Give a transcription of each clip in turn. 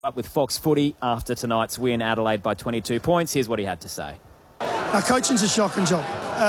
Up with Fox Footy after tonight's win, Adelaide by 22 points. Here's what he had to say. Coaching's a shocking job.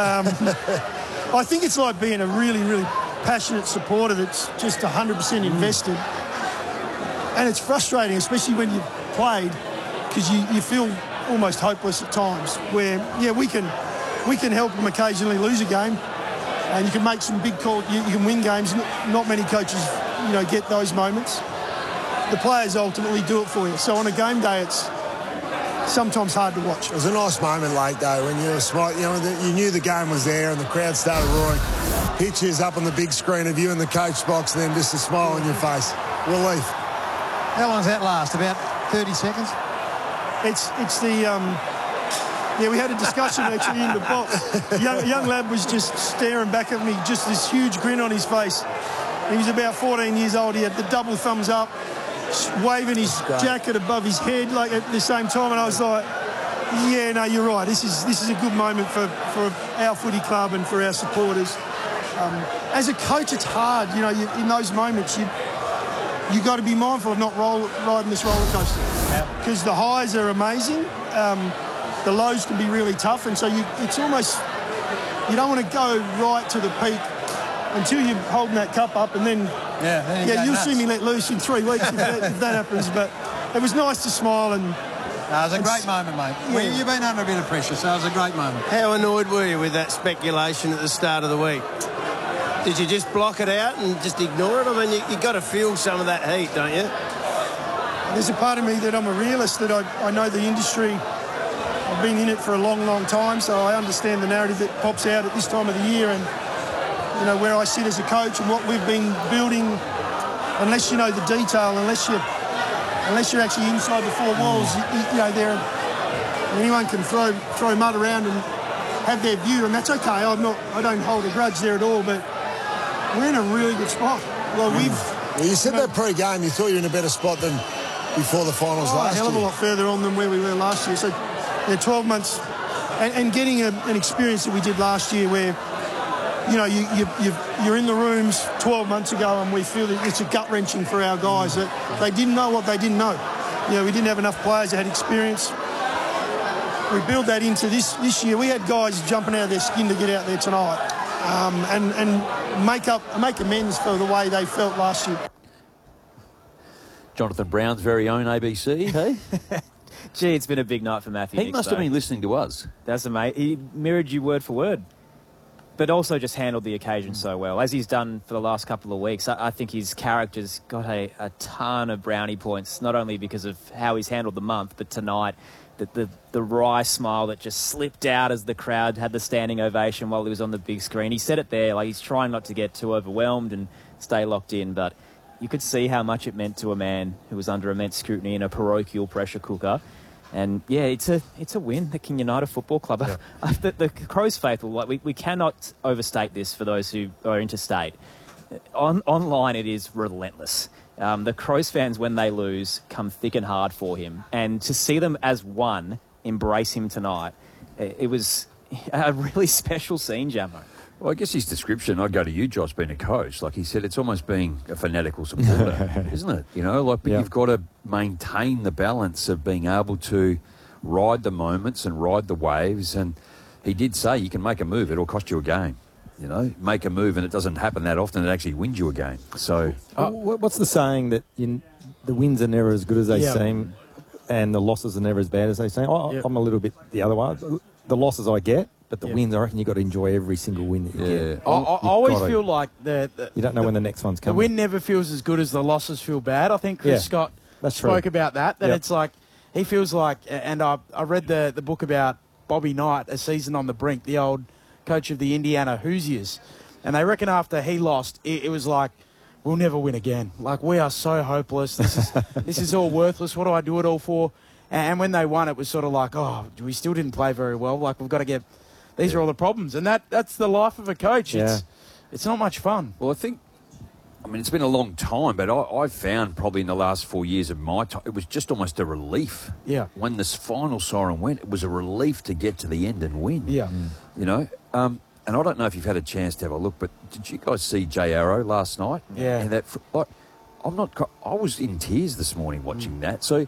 I think it's like being a really, really passionate supporter that's just 100% invested. And it's frustrating, especially when you've played, because you feel almost hopeless at times where, we can help them occasionally lose a game and you can make some big calls, you can win games. Not many coaches, get those moments. The players ultimately do it for you. So on a game day, it's sometimes hard to watch. It was a nice moment late, though, when you were smart. You knew the game was there and the crowd started roaring. Pictures up on the big screen of you in the coach box and then just a smile on your face. Relief. How long does that last? About 30 seconds? It's the... we had a discussion actually in the box. Young lad was just staring back at me, just this huge grin on his face. He was about 14 years old. He had the double thumbs up, waving his jacket above his head like at the same time, and I was like, no, you're right, this is a good moment for our footy club and for our supporters. As a coach, it's hard, in those moments you got to be mindful of not riding this roller coaster, because the highs are amazing, the lows can be really tough, and so it's almost, you don't want to go right to the peak until you're holding that cup up, and then you'll see me let loose in 3 weeks if that happens. But it was nice to smile. And it was a great moment, mate. Well, you've been under a bit of pressure, so it was a great moment. How annoyed were you with that speculation at the start of the week? Did you just block it out and just ignore it? I mean, you've got to feel some of that heat, don't you? There's a part of me that I'm a realist, that I know the industry. I've been in it for a long, long time, so I understand the narrative that pops out at this time of the year, and where I sit as a coach and what we've been building. Unless you know the detail, unless you're actually inside the four walls, anyone can throw mud around and have their view, and that's okay. I don't hold a grudge there at all, but we're in a really good spot. Well, you said that pre-game, you thought you were in a better spot than before the finals last year. A hell of a lot further on than where we were last year. So 12 months, and getting an experience that we did last year where, you're in the rooms 12 months ago, and we feel that it's a gut-wrenching for our guys that they didn't know what they didn't know. We didn't have enough players that had experience. We build that into this year. We had guys jumping out of their skin to get out there tonight and make amends for the way they felt last year. Jonathan Brown's very own ABC, hey? Gee, it's been a big night for Matthew. He must have been listening to us. That's amazing. He mirrored you word for word, but also just handled the occasion so well, as he's done for the last couple of weeks. I think his character's got a ton of brownie points, not only because of how he's handled the month, but tonight, the wry smile that just slipped out as the crowd had the standing ovation while he was on the big screen. He said it there, like he's trying not to get too overwhelmed and stay locked in, but you could see how much it meant to a man who was under immense scrutiny in a parochial pressure cooker. And, it's a win that can unite a football club. Yeah. The Crows faithful, we cannot overstate this for those who are interstate. Online, it is relentless. The Crows fans, when they lose, come thick and hard for him. And to see them as one embrace him tonight, it was a really special scene, Jamo. Well, I guess his description, I'd go to you, Josh, being a coach. Like he said, it's almost being a fanatical supporter, isn't it? But you've got to maintain the balance of being able to ride the moments and ride the waves. And he did say you can make a move, it'll cost you a game. Make a move and it doesn't happen that often, it actually wins you a game. So, what's the saying that the wins are never as good as they seem and the losses are never as bad as they seem? I'm a little bit the other way. The losses I get, but the wins, I reckon you've got to enjoy every single win that you get. I always feel like you don't know when the next one's coming. The win never feels as good as the losses feel bad. I think Chris Scott spoke about that it's like, he feels like, and I read the book about Bobby Knight, A Season on the Brink, the old coach of the Indiana Hoosiers, and they reckon after he lost, it was like, we'll never win again. Like, we are so hopeless. This is all worthless. What do I do it all for? And when they won, it was sort of like, we still didn't play very well. Like, we've got to get... These are all the problems. And that's the life of a coach. It's not much fun. Well, it's been a long time, but I've found probably in the last 4 years of my time, it was just almost a relief. Yeah. When this final siren went, it was a relief to get to the end and win. Yeah. And I don't know if you've had a chance to have a look, but did you guys see Jay Arrow last night? Yeah. And I was in tears this morning watching that. So